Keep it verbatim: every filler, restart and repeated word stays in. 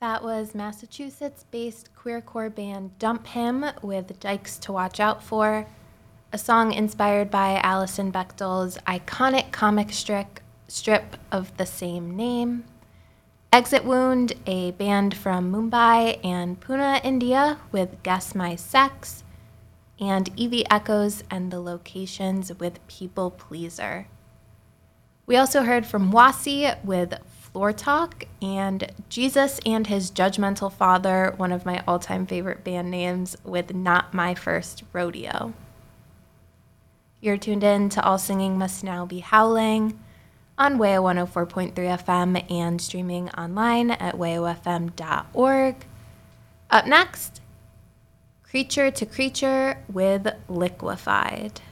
That was Massachusetts-based queercore band Dump Him with Dykes to Watch Out For, a song inspired by Alison Bechdel's iconic comic strip, strip of the same name. Exit Wound, a band from Mumbai and Pune, India, with Guess My Sex, and Evie Echoes and the Locations with People Pleaser. We also heard from Wasi with Floor Talk, and Jesus and His Judgmental Father, one of my all-time favorite band names, with Not My First Rodeo. You're tuned in to All Singing Must Now Be Howling on W A O one oh four point three F M and streaming online at W A O F M dot org. Up next, Creature to Creature with Liquefied.